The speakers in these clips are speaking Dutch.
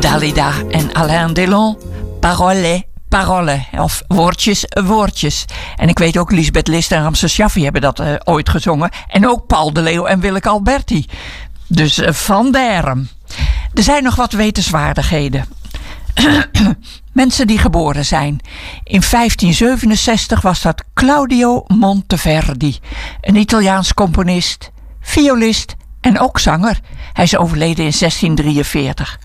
Dalida en Alain Delon, Parole, Parole, of Woordjes, Woordjes. En ik weet ook, Lisbeth List en Ramses Shaffi hebben dat ooit gezongen. En ook Paul de Leeuw en Willeke Alberti. Dus van derem. Er zijn nog wat wetenswaardigheden. Mensen die geboren zijn. In 1567 was dat Claudio Monteverdi. Een Italiaans componist, violist en ook zanger. Hij is overleden in 1643.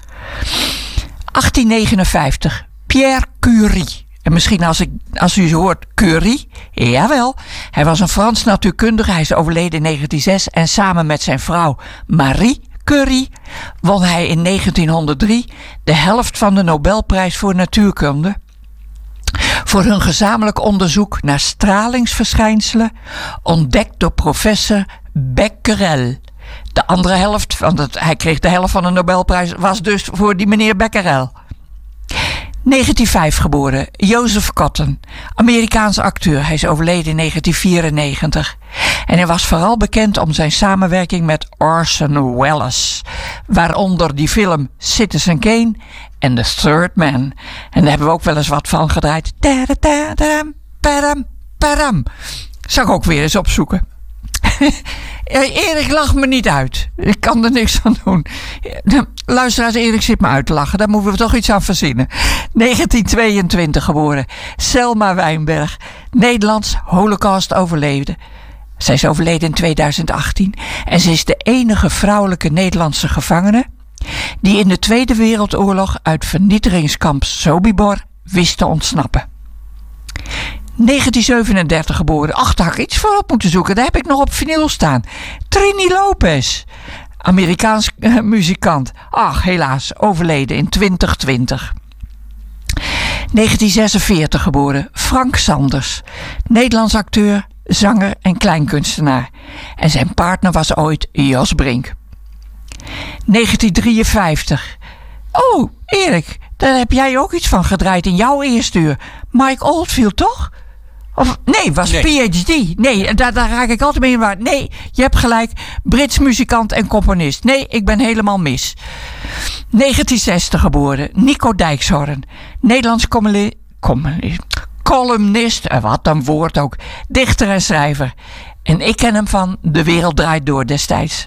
1859. Pierre Curie. En misschien als u hoort Curie, jawel. Hij was een Frans natuurkundige. Hij is overleden in 1906. En samen met zijn vrouw Marie Curie won hij in 1903 de helft van de Nobelprijs voor natuurkunde. Voor hun gezamenlijk onderzoek naar stralingsverschijnselen, ontdekt door professor Becquerel. De andere helft, want hij kreeg de helft van de Nobelprijs, was dus voor die meneer Becquerel. 1905 geboren, Joseph Cotten, Amerikaans acteur. Hij is overleden in 1994. En hij was vooral bekend om zijn samenwerking met Orson Welles, waaronder die film Citizen Kane en The Third Man. En daar hebben we ook wel eens wat van gedraaid. Zal ik ook weer eens opzoeken. Erik lacht me niet uit. Ik kan er niks aan doen. Luisteraars, Erik zit me uit te lachen. Daar moeten we toch iets aan verzinnen. 1922 geboren. Selma Wijnberg. Nederlands Holocaust overleefde. Zij is overleden in 2018. En ze is de enige vrouwelijke Nederlandse gevangene die in de Tweede Wereldoorlog uit vernietigingskamp Sobibor wist te ontsnappen. 1937 geboren. Ach, daar had ik iets voor op moeten zoeken. Daar heb ik nog op vinyl staan. Trini Lopez. Amerikaans muzikant. Ach, helaas. Overleden in 2020. 1946 geboren. Frank Sanders. Nederlands acteur, zanger en kleinkunstenaar. En zijn partner was ooit Jos Brink. 1953. Oh, Erik. Daar heb jij ook iets van gedraaid in jouw eerste uur. Mike Oldfield, toch? Of nee, was PhD. Nee, daar raak ik altijd mee in waar. Nee, je hebt gelijk. Brits muzikant en componist. Nee, ik ben helemaal mis. 1960 geboren. Nico Dijkshoorn. Nederlands columnist. Wat een woord ook. Dichter en schrijver. En ik ken hem van De Wereld Draait Door destijds.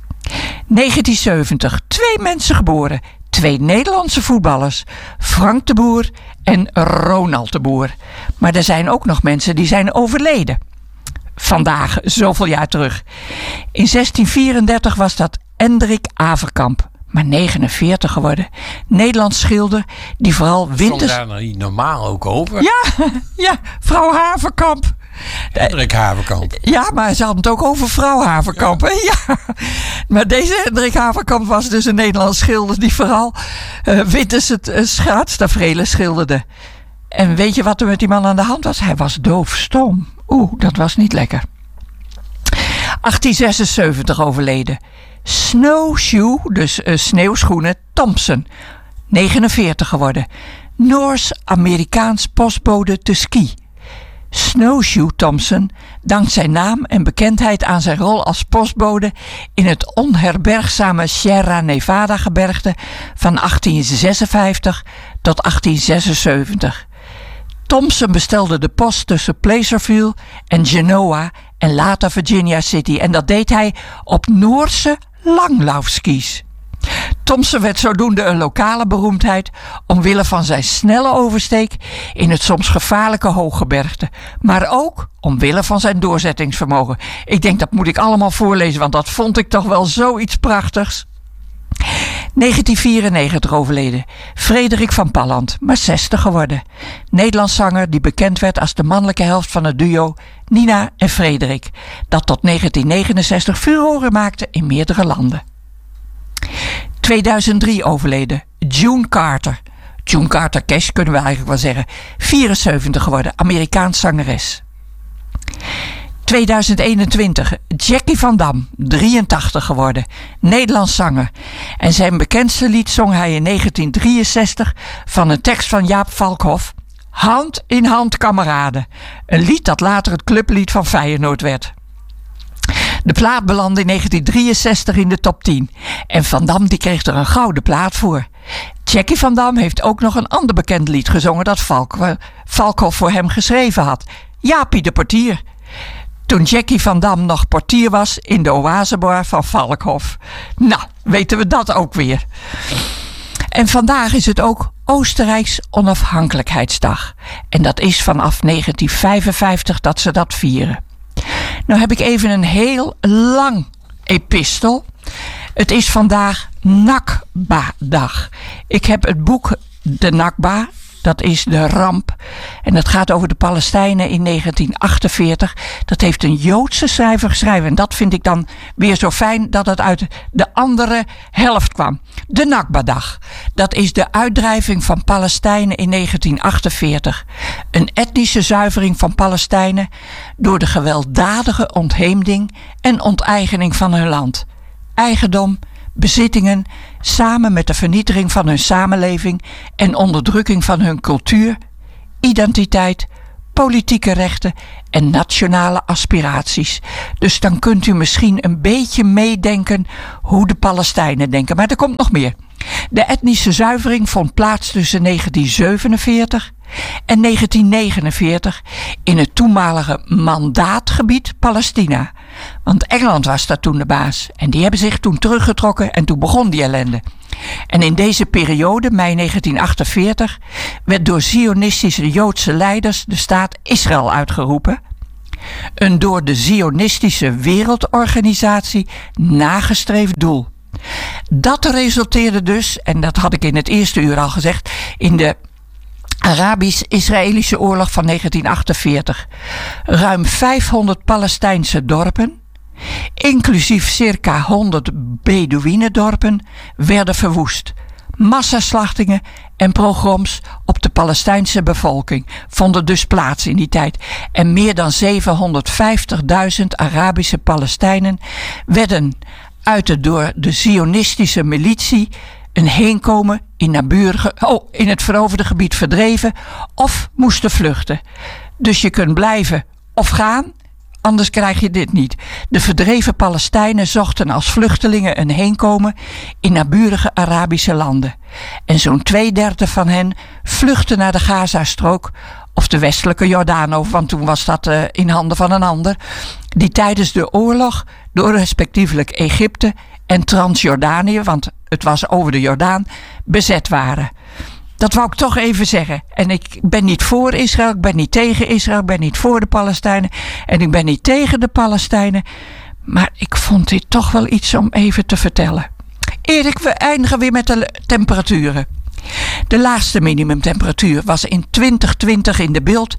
1970. 2 mensen geboren. 2 Nederlandse voetballers, Frank de Boer en Ronald de Boer. Maar er zijn ook nog mensen die zijn overleden. Vandaag, zoveel jaar terug. In 1634 was dat Hendrik Averkamp, maar 49 geworden. Nederlands schilder die vooral winters... Stond daar niet normaal ook over? Ja, vrouw Haverkamp. Hendrik Haverkamp. Ja, maar ze hadden het ook over vrouw Haverkamp. Ja. Ja. Maar deze Hendrik Haverkamp was dus een Nederlands schilder die vooral winters het schaatstaferelen schilderde. En weet je wat er met die man aan de hand was? Hij was doofstom. Dat was niet lekker. 1876 overleden. Snowshoe, dus sneeuwschoenen, Thompson. 49 geworden. Noors-Amerikaans postbode te ski. Snowshoe Thompson dankt zijn naam en bekendheid aan zijn rol als postbode in het onherbergzame Sierra Nevada gebergte van 1856 tot 1876. Thompson bestelde de post tussen Placerville en Genoa en later Virginia City en dat deed hij op Noorse langlaufskis. Thompson werd zodoende een lokale beroemdheid omwille van zijn snelle oversteek in het soms gevaarlijke hooggebergte, maar ook omwille van zijn doorzettingsvermogen. Ik denk dat moet ik allemaal voorlezen, want dat vond ik toch wel zoiets prachtigs. 1994 overleden. Frederik van Palland, maar 60 geworden. Nederlands zanger die bekend werd als de mannelijke helft van het duo Nina en Frederik, dat tot 1969 furoren maakte in meerdere landen. 2003 overleden. June Carter. June Carter Cash kunnen we eigenlijk wel zeggen. 74 geworden. Amerikaans zangeres. 2021. Jackie van Dam. 83 geworden. Nederlands zanger. En zijn bekendste lied zong hij in 1963 van een tekst van Jaap Valkhoff. Hand in hand kameraden. Een lied dat later het clublied van Feyenoord werd. De plaat belandde in 1963 in de top 10. En Van Dam die kreeg er een gouden plaat voor. Jackie van Dam heeft ook nog een ander bekend lied gezongen dat Valkhoff voor hem geschreven had. Jaapie de portier. Toen Jackie van Dam nog portier was in de oasebar van Valkhoff. Nou, weten we dat ook weer. En vandaag is het ook Oostenrijks Onafhankelijkheidsdag. En dat is vanaf 1955 dat ze dat vieren. Nou heb ik even een heel lang epistel. Het is vandaag Nakba-dag. Ik heb het boek De Nakba, dat is de ramp. En dat gaat over de Palestijnen in 1948. Dat heeft een Joodse schrijver geschreven. En dat vind ik dan weer zo fijn dat het uit de andere helft kwam. De Nakba-dag. Dat is de uitdrijving van Palestijnen in 1948. Een etnische zuivering van Palestijnen door de gewelddadige ontheemding en onteigening van hun land. Eigendom, bezittingen, samen met de vernietiging van hun samenleving en onderdrukking van hun cultuur, identiteit, politieke rechten en nationale aspiraties. Dus dan kunt u misschien een beetje meedenken hoe de Palestijnen denken. Maar er komt nog meer. De etnische zuivering vond plaats tussen 1947 en 1949 in het toenmalige mandaatgebied Palestina. Want Engeland was daar toen de baas. En die hebben zich toen teruggetrokken en toen begon die ellende. En in deze periode, mei 1948, werd door Zionistische Joodse leiders de staat Israël uitgeroepen. Een door de Zionistische Wereldorganisatie nagestreefd doel. Dat resulteerde dus, en dat had ik in het eerste uur al gezegd, in de Arabisch-Israëlische oorlog van 1948. Ruim 500 Palestijnse dorpen, inclusief circa 100 Bedouïnendorpen, werden verwoest. Massaslachtingen en pogroms op de Palestijnse bevolking vonden dus plaats in die tijd. En meer dan 750.000 Arabische Palestijnen werden uit de door de Zionistische militie een heenkomen in het veroverde gebied verdreven of moesten vluchten. Dus je kunt blijven of gaan, anders krijg je dit niet. De verdreven Palestijnen zochten als vluchtelingen een heenkomen in naburige Arabische landen. En zo'n 2/3 van hen vluchtte naar de Gazastrook of de westelijke Jordaan, want toen was dat in handen van een ander, die tijdens de oorlog door respectievelijk Egypte en Transjordanië, want het was over de Jordaan, bezet waren. Dat wou ik toch even zeggen. En ik ben niet voor Israël, ik ben niet tegen Israël, ik ben niet voor de Palestijnen en ik ben niet tegen de Palestijnen. Maar ik vond dit toch wel iets om even te vertellen. Erik, we eindigen weer met de temperaturen. De laagste minimumtemperatuur was in 2020 in de Bilt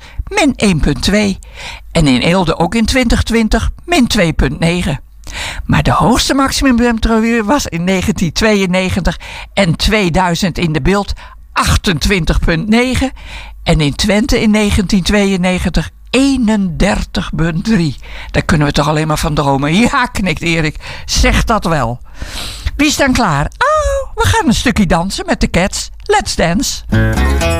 -1,2 en in Eelde ook in 2020 -2,9. Maar de hoogste maximumtemperatuur was in 1992 en 2000 in de Bilt 28,9 en in Twente in 1992 31,3. Daar kunnen we toch alleen maar van dromen. Ja, knikt Erik, zeg dat wel. Wie is dan klaar? Oh, we gaan een stukje dansen met de Cats. Let's dance.